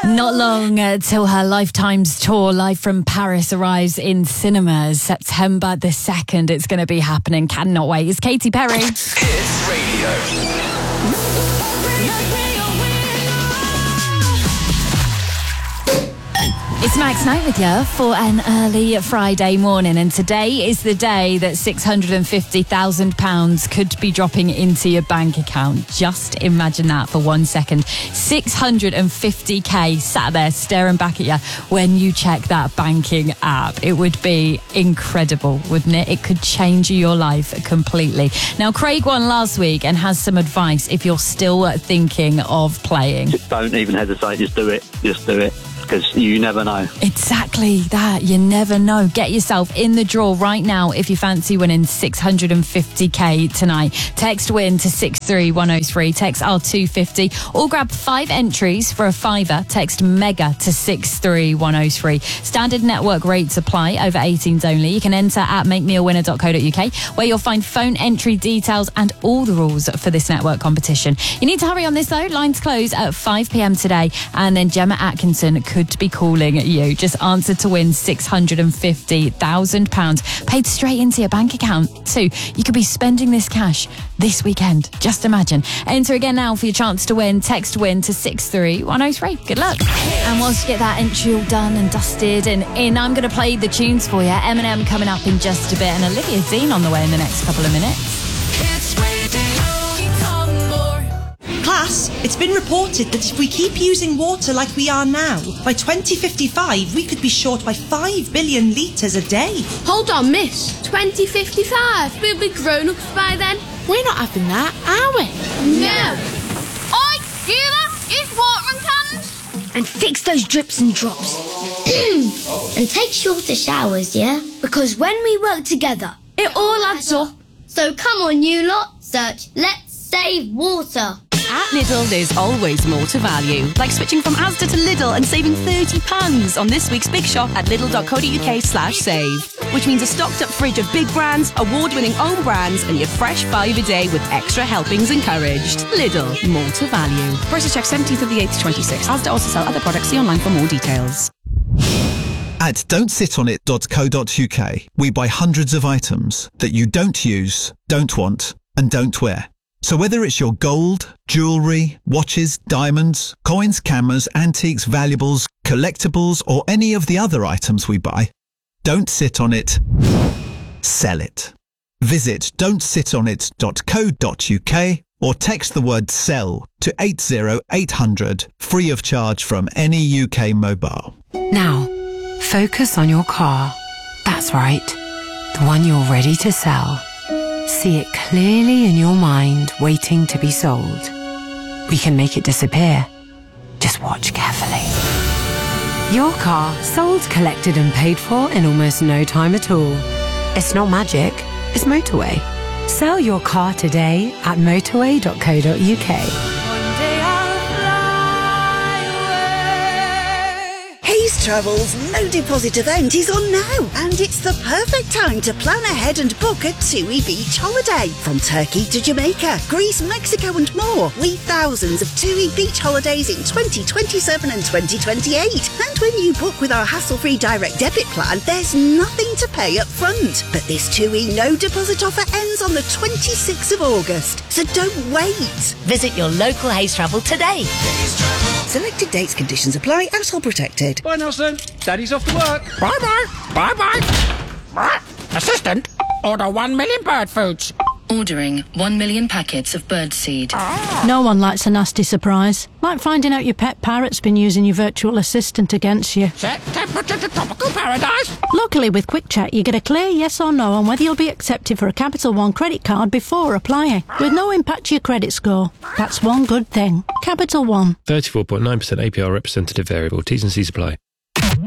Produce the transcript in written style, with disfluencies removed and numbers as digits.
Not long till her Lifetime's tour live from Paris arrives in cinemas. September the 2nd, it's going to be happening. Cannot wait. It's Katy Perry. Hits Radio. It's Max Knight with you for an early Friday morning, and today is the day that £650,000 could be dropping into your bank account. Just imagine that for 1 second. 650k sat there staring back at you when you check that banking app. It would be incredible, wouldn't it? It could change your life completely. Now, Craig won last week and has some advice if you're still thinking of playing. Just don't even hesitate, just do it. Just do it. Because you never know. Exactly that. You never know. Get yourself in the draw right now if you fancy winning 650k tonight. Text WIN to 63103. Text R250 or grab 5 entries for a £5. Text MEGA to 63103. Standard network rates apply. Over 18s only. You can enter at makemeawinner.co.uk where you'll find phone entry details and all the rules for this network competition. You need to hurry on this though. Lines close at 5 p.m. today, and then Gemma Atkinson could be calling you. Just answer to win £650,000 paid straight into your bank account. So you could be spending this cash this weekend. Just imagine. Enter again now for your chance to win. Text WIN to 63103. Good luck. And whilst you get that entry all done and dusted and in, I'm going to play the tunes for you. Eminem coming up in just a bit, and Olivia Dean on the way in the next couple of minutes. Class, it's been reported that if we keep using water like we are now, by 2055 we could be short by 5 billion litres a day. Hold on, miss. 2055? We'll be grown-ups by then. We're not having that, are we? No. Oi, Sheila, use watering cans. And fix those drips and drops. And take shorter showers, yeah? Because when we work together, it all adds up. So come on, you lot, search Let's Save Water. At Lidl, there's always more to value. Like switching from Asda to Lidl and saving £30 on this week's big shop at lidl.co.uk/save. Which means a stocked up fridge of big brands, award-winning own brands, and your fresh 5 a day with extra helpings encouraged. Lidl, more to value. Prices check 17th of the 8th to 26th. Asda also sell other products. See online for more details. At don'tsitonit.co.uk, we buy hundreds of items that you don't use, don't want, and don't wear. So whether it's your gold, jewellery, watches, diamonds, coins, cameras, antiques, valuables, collectibles, or any of the other items we buy, don't sit on it, sell it. Visit don'tsitonit.co.uk or text the word SELL to 80800 free of charge from any UK mobile. Now, focus on your car. That's right, the one you're ready to sell. See it clearly in your mind, waiting to be sold. We can make it disappear. Just watch carefully. Your car sold, collected and paid for in almost no time at all. It's not magic, it's motorway. Sell your car today at motorway.co.uk. Hayes Travel's no deposit event is on now, and it's the perfect time to plan ahead and book a TUI beach holiday. From Turkey to Jamaica, Greece, Mexico and more, we've thousands of TUI beach holidays in 2027 and 2028. And when you book with our hassle-free direct debit plan, there's nothing to pay up front. But this TUI no deposit offer ends on the 26th of August, so don't wait. Visit your local Hayes Travel today. Selected dates, conditions apply, household protected. Bye, Nelson. Daddy's off to work. Bye-bye. Bye-bye. Assistant, order 1 million bird foods. Ordering 1 million packets of bird seed. No one likes a nasty surprise. Like finding out your pet parrot's been using your virtual assistant against you. Set temperature to tropical paradise. Luckily, with Quick Check, you get a clear yes or no on whether you'll be accepted for a Capital One credit card before applying, with no impact to your credit score. That's one good thing. Capital One. 34.9% APR representative variable. T's and C's apply.